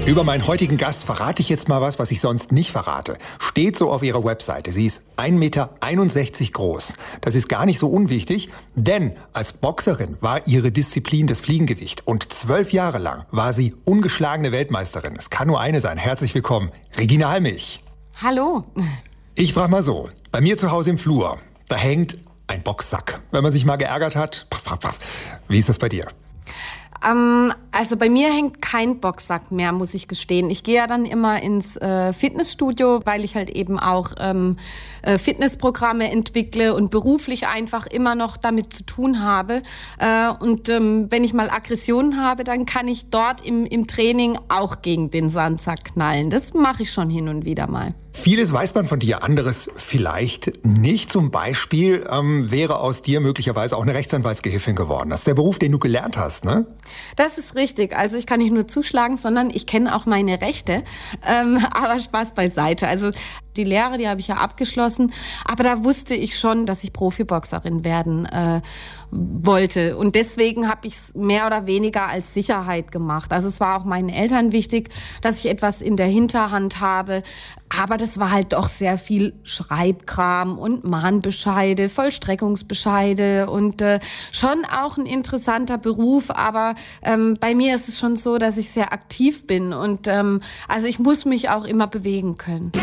Über meinen heutigen Gast verrate ich jetzt mal was ich sonst nicht verrate. Steht so auf ihrer Webseite. Sie ist 1,61 Meter groß. Das ist gar nicht so unwichtig, denn als Boxerin war ihre Disziplin das Fliegengewicht. Und 12 Jahre lang war sie ungeschlagene Weltmeisterin. Es kann nur eine sein. Herzlich willkommen, Regina Halmich. Hallo. Ich frage mal so, bei mir zu Hause im Flur, da hängt ein Boxsack. Wenn man sich mal geärgert hat, wie ist das bei dir? Also bei mir hängt kein Boxsack mehr, muss ich gestehen. Ich gehe ja dann immer ins Fitnessstudio, weil ich halt eben auch Fitnessprogramme entwickle und beruflich einfach immer noch damit zu tun habe. Und wenn ich mal Aggressionen habe, dann kann ich dort im Training auch gegen den Sandsack knallen. Das mache ich schon hin und wieder mal. Vieles weiß man von dir, anderes vielleicht nicht. Zum Beispiel wäre aus dir möglicherweise auch eine Rechtsanwaltsgehilfin geworden. Das ist der Beruf, den du gelernt hast, ne? Das ist richtig. Also ich kann nicht nur zuschlagen, sondern ich kenne auch meine Rechte. Aber Spaß beiseite. Also die Lehre, die habe ich ja abgeschlossen. Aber da wusste ich schon, dass ich Profiboxerin werden wollte. Und deswegen habe ich es mehr oder weniger als Sicherheit gemacht. Also es war auch meinen Eltern wichtig, dass ich etwas in der Hinterhand habe. Aber das war halt doch sehr viel Schreibkram und Mahnbescheide, Vollstreckungsbescheide und schon auch ein interessanter Beruf. Aber bei mir ist es schon so, dass ich sehr aktiv bin und also ich muss mich auch immer bewegen können.